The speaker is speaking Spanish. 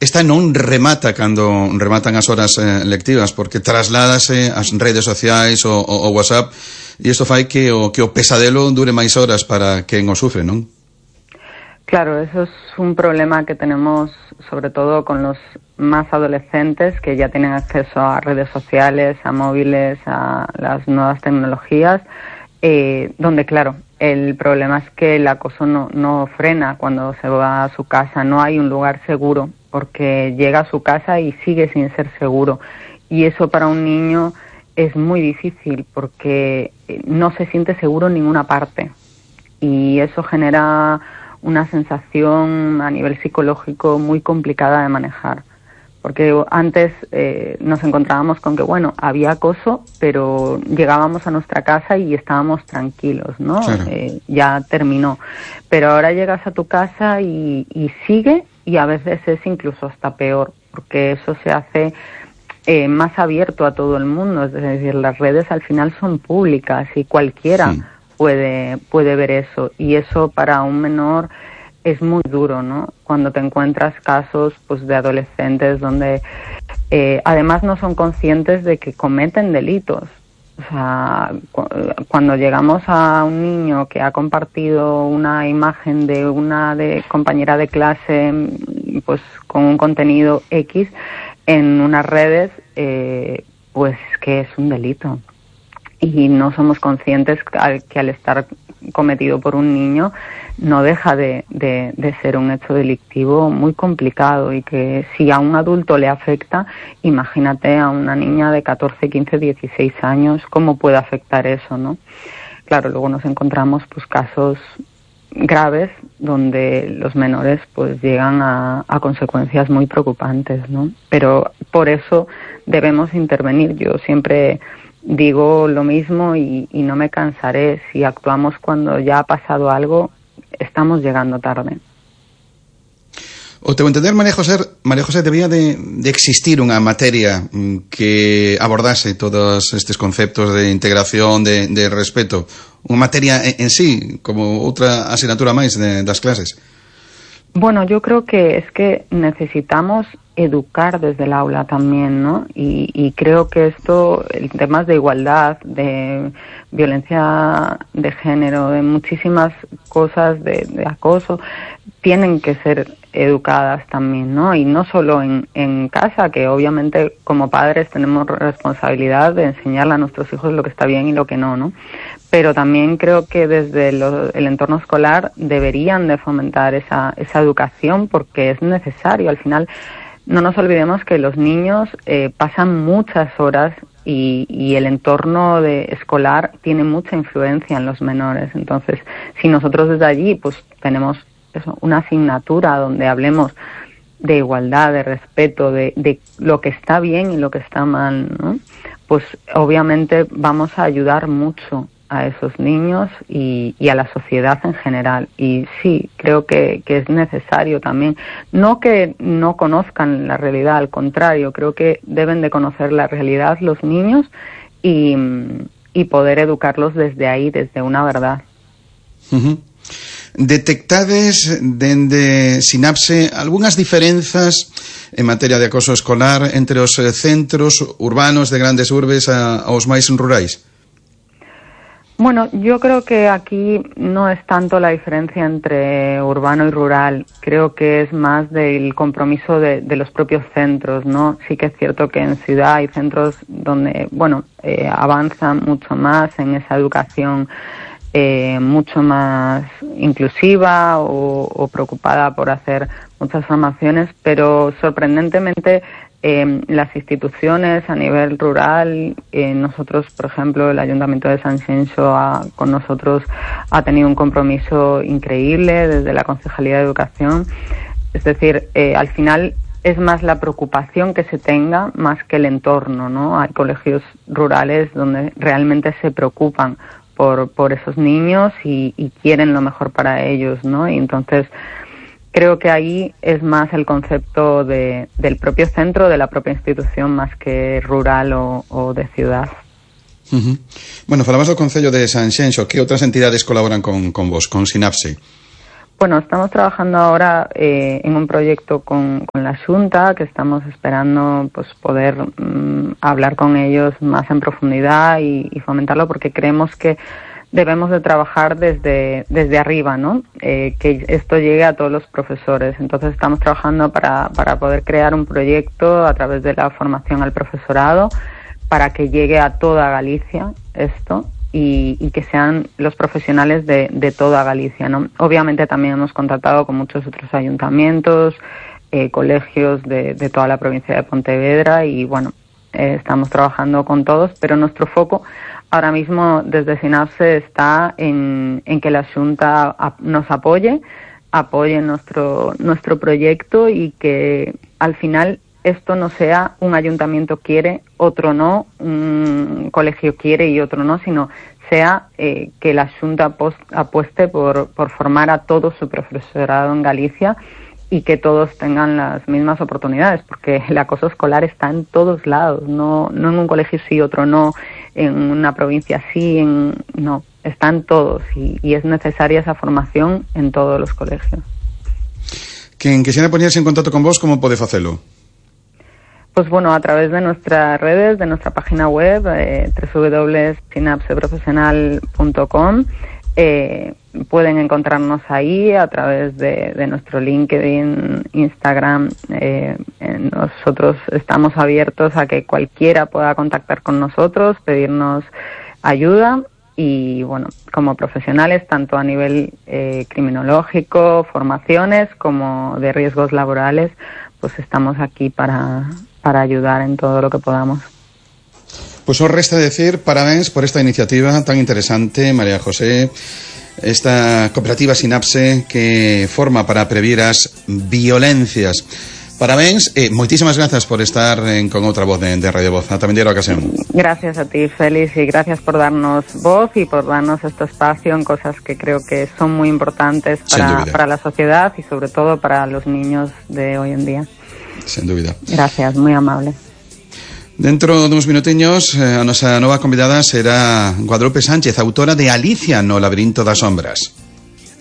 esta non remata cando rematan as horas lectivas, porque trasládase ás redes sociais ou WhatsApp, e isto fai que o pesadelo dure máis horas para quen o sufre, non? Claro, eso es un problema que tenemos sobre todo con los más adolescentes que ya tienen acceso a redes sociales, a móviles, a las nuevas tecnologías, donde claro, el problema es que el acoso no frena cuando se va a su casa, no hay un lugar seguro porque llega a su casa y sigue sin ser seguro, y eso para un niño es muy difícil porque no se siente seguro en ninguna parte, y eso genera una sensación a nivel psicológico muy complicada de manejar, porque antes nos encontrábamos con que, bueno, había acoso, pero llegábamos a nuestra casa y estábamos tranquilos, ¿no? Claro. Ya terminó. Pero ahora llegas a tu casa y sigue, y a veces es incluso hasta peor, porque eso se hace más abierto a todo el mundo, es decir, las redes al final son públicas y cualquiera puede ver eso, y eso para un menor es muy duro, ¿no? Cuando te encuentras casos pues de adolescentes donde además no son conscientes de que cometen delitos. O sea, cuando llegamos a un niño que ha compartido una imagen de una compañera de clase pues con un contenido X en unas redes, pues que es un delito. Y no somos conscientes que al estar cometido por un niño no deja de ser un hecho delictivo muy complicado, y que si a un adulto le afecta, imagínate a una niña de 14, 15, 16 años, cómo puede afectar eso, ¿no? Claro, luego nos encontramos pues casos graves donde los menores pues llegan a consecuencias muy preocupantes, ¿no? Pero por eso debemos intervenir. Yo siempre digo lo mismo y no me cansaré. Si actuamos cuando ya ha pasado algo, estamos llegando tarde. O teu entender, María José, debía de existir unha materia que abordase todos estes conceptos de integración, de respeto, unha materia en sí, como outra asignatura máis das clases. Bueno, yo creo que es que necesitamos educar desde el aula también, ¿no? Y creo que esto, en temas de igualdad, de violencia de género, de muchísimas cosas de acoso, tienen que ser educadas también, ¿no? Y no solo en casa, que obviamente como padres tenemos responsabilidad de enseñarle a nuestros hijos lo que está bien y lo que no, ¿no? Pero también creo que desde el entorno escolar deberían de fomentar esa educación, porque es necesario. Al final, no nos olvidemos que los niños pasan muchas horas y el entorno escolar tiene mucha influencia en los menores. Entonces, si nosotros desde allí pues tenemos una asignatura donde hablemos de igualdad, de respeto, de lo que está bien y lo que está mal, ¿no? Pues obviamente vamos a ayudar mucho a esos niños y a la sociedad en general. Y sí, creo que es necesario también. No que no conozcan la realidad, al contrario, creo que deben de conocer la realidad los niños y poder educarlos desde ahí, desde una verdad. Uh-huh. Detectades dende Sinapse algunhas diferenzas en materia de acoso escolar entre os centros urbanos de grandes urbes aos máis rurais? Bueno, yo creo que aquí no es tanto la diferencia entre urbano y rural. Creo que es más del compromiso de los propios centros, ¿no? Sí que es cierto que en ciudad hay centros donde, bueno, avanzan mucho más en esa educación mucho más inclusiva o preocupada por hacer muchas formaciones, pero sorprendentemente las instituciones a nivel rural, nosotros, por ejemplo, el Ayuntamiento de Sanxenxo con nosotros ha tenido un compromiso increíble desde la Concejalía de Educación. Es decir, al final es más la preocupación que se tenga más que el entorno, ¿no? Hay colegios rurales donde realmente se preocupan por esos niños y quieren lo mejor para ellos, ¿no? Y entonces creo que ahí es más el concepto del propio centro, de la propia institución, más que rural o de ciudad. Uh-huh. Bueno, falamos do Concello de Sanxenxo. Que outras entidades colaboran con vos, con Sinapse? Bueno, estamos trabajando ahora en un proyecto con la Xunta, que estamos esperando pues poder hablar con ellos más en profundidad y fomentarlo, porque creemos que debemos de trabajar desde arriba, ¿no? Que esto llegue a todos los profesores. Entonces estamos trabajando para poder crear un proyecto a través de la formación al profesorado para que llegue a toda Galicia esto. Y que sean los profesionales de toda Galicia, ¿no? Obviamente también hemos contactado con muchos otros ayuntamientos, colegios de toda la provincia de Pontevedra y, bueno, estamos trabajando con todos, pero nuestro foco ahora mismo desde Sinapse está en que la Xunta nos apoye nuestro proyecto y que al final esto no sea un ayuntamiento quiere, otro no, un colegio quiere y otro no, sino sea que la Xunta apueste por formar a todo su profesorado en Galicia y que todos tengan las mismas oportunidades, porque el acoso escolar está en todos lados, no en un colegio sí, otro no, en una provincia sí, no, están todos y es necesaria esa formación en todos los colegios. Quien quisiera ponerse en contacto con vos, ¿cómo puede hacerlo? Pues bueno, a través de nuestras redes, de nuestra página web, www.sinapseprofesional.com, pueden encontrarnos ahí a través de nuestro LinkedIn, Instagram. Nosotros estamos abiertos a que cualquiera pueda contactar con nosotros, pedirnos ayuda y, bueno, como profesionales, tanto a nivel criminológico, formaciones, como de riesgos laborales, pues estamos aquí para ayudar en todo lo que podamos. Pues os resta decir parabéns por esta iniciativa tan interesante, María José, esta cooperativa Sinapse que forma para prevenir as violencias. Parabéns e moitísimas grazas por estar con outra voz de Radio Voz. Ata vindeira ocasión. Gracias a ti, Félix, y gracias por darnos voz y por darnos este espacio en cosas que creo que son muy importantes para la sociedad y sobre todo para los niños de hoy en día. Sen dúbida. Gracias, moi amable. Dentro duns minutiños, a nosa nova convidada será Guadalupe Sánchez, autora de Alicia no laberinto das sombras.